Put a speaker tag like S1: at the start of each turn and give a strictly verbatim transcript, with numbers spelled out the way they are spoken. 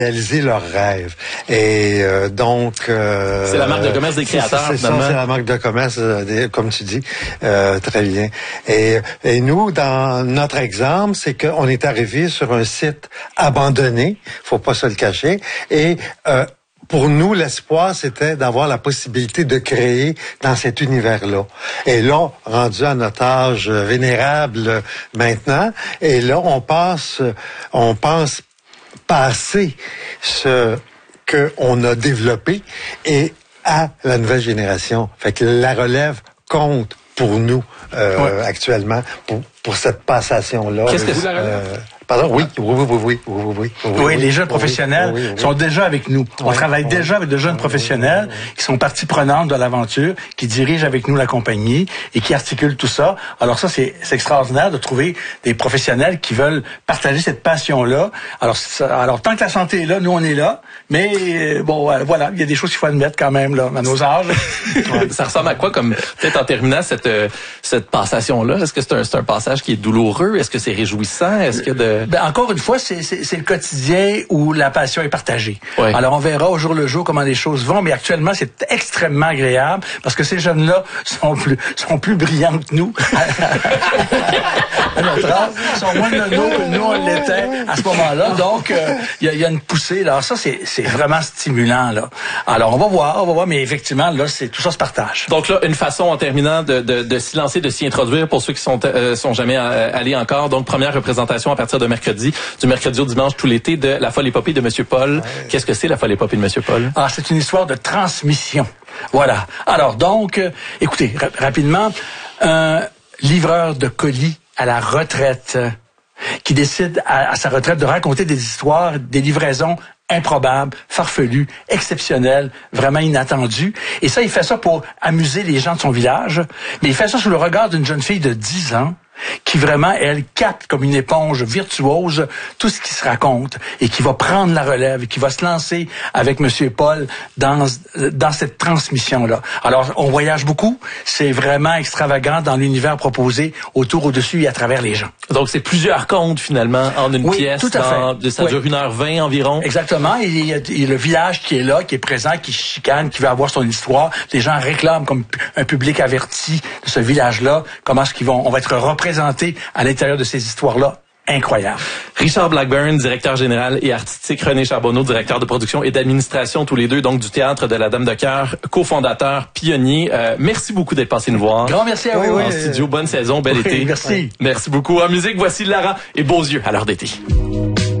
S1: réaliser leurs rêves. Et euh, donc... Euh,
S2: c'est la marque de commerce des créateurs,
S1: c'est, c'est ça, c'est la marque de commerce, euh, comme tu dis, euh, très bien. Et, et nous, dans notre exemple, c'est qu'on est arrivé sur un site abandonné, faut pas se le cacher, et... Euh, pour nous, l'espoir, c'était d'avoir la possibilité de créer dans cet univers-là. Et là, rendu à notre âge vénérable maintenant, et là, on passe, on pense passer ce qu'on a développé et à la nouvelle génération. Fait que la relève compte pour nous euh, ouais. actuellement, pour, pour cette passation-là.
S2: Qu'est-ce que vous la relève?
S1: Euh, Pardon? Oui, oui, oui, oui, oui, oui, oui, oui,
S3: oui, les jeunes professionnels
S1: oui, oui, oui.
S3: sont déjà avec nous. On
S1: oui,
S3: travaille
S1: oui,
S3: déjà avec de jeunes
S1: oui,
S3: professionnels
S1: oui, oui.
S3: qui sont partie prenante de l'aventure, qui dirigent avec nous la compagnie et qui articulent tout ça. Alors ça, c'est, c'est extraordinaire de trouver des professionnels qui veulent partager cette passion-là. Alors, ça, alors tant que la santé est là, nous, on est là. Mais bon, voilà, il y a des choses qu'il faut admettre quand même là, à nos âges.
S2: Ça ressemble à quoi, comme peut-être en terminant cette cette passation-là? Est-ce que c'est un, c'est un passage qui est douloureux? Est-ce que c'est réjouissant? Est-ce que de...
S3: Ben, encore une fois, c'est, c'est, c'est le quotidien où la passion est partagée.
S2: Oui.
S3: Alors, on verra au jour le jour comment les choses vont, mais actuellement, c'est extrêmement agréable parce que ces jeunes-là sont plus, sont plus brillants que nous. À notre âge, ils sont moins nono que nous, on l'était à ce moment-là. Donc, il euh, y, a, y a une poussée. Là. Alors, ça, c'est, c'est vraiment stimulant. Là. Alors, on va voir, on va voir, mais effectivement, là, c'est, tout ça se partage.
S2: Donc là, une façon, en terminant, de, de, de s'y lancer, de s'y introduire pour ceux qui sont, euh, sont jamais euh, allés encore. Donc, première représentation à partir de mercredi, du mercredi au dimanche tout l'été, de La Folle Épopée de Monsieur Paul. Ouais. Qu'est-ce que c'est, La Folle Épopée de Monsieur Paul?
S3: Ah, c'est une histoire de transmission. Voilà. Alors, donc, euh, écoutez, ra- rapidement, un livreur de colis à la retraite euh, qui décide à, à sa retraite de raconter des histoires, des livraisons improbables, farfelues, exceptionnelles, vraiment inattendues. Et ça, il fait ça pour amuser les gens de son village, mais il fait ça sous le regard d'une jeune fille de dix ans qui vraiment, elle, capte comme une éponge virtuose tout ce qui se raconte et qui va prendre la relève et qui va se lancer avec Monsieur Paul dans dans cette transmission-là. Alors, on voyage beaucoup. C'est vraiment extravagant dans l'univers proposé autour, au-dessus et à travers les gens.
S2: Donc, c'est plusieurs contes, finalement, en une
S3: oui,
S2: pièce.
S3: Tout à
S2: dans,
S3: fait.
S2: Ça
S3: oui.
S2: dure une heure vingt environ.
S3: Exactement. Et il y, a, il y a le village qui est là, qui est présent, qui chicane, qui veut avoir son histoire. Les gens réclament comme un public averti de ce village-là. Comment est-ce qu'ils vont... On va être représentés à l'intérieur de ces histoires-là. Incroyable.
S2: Richard Blackburn, directeur général et artistique, René Charbonneau, directeur de production et d'administration, tous les deux, donc du Théâtre de la Dame de Cœur, cofondateur, pionnier. Euh, merci beaucoup d'être passé nous voir.
S3: Grand merci à vous.
S2: En oui, studio, bonne saison, bel
S3: oui,
S2: été.
S3: Merci.
S2: Merci beaucoup. En musique, voici Lara et Beaux yeux à l'heure d'été.